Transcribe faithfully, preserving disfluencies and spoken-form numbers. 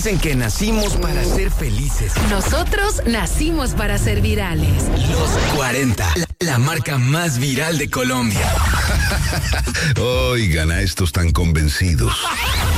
Dicen que nacimos para ser felices. Nosotros nacimos para ser virales. Los cuarenta, la, la marca más viral de Colombia. Oigan a estos tan convencidos.